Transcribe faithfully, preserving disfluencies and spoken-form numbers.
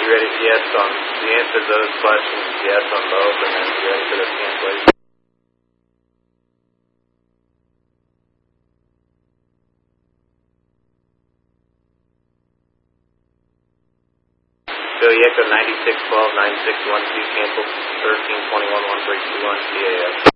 You ready? Yes on the answer to those questions, yes on both, and then you ready for the cancellation? So you echo ninety-six twelve, ninety-six twelve, cancel thirteen twenty-one, one three two one, C A F.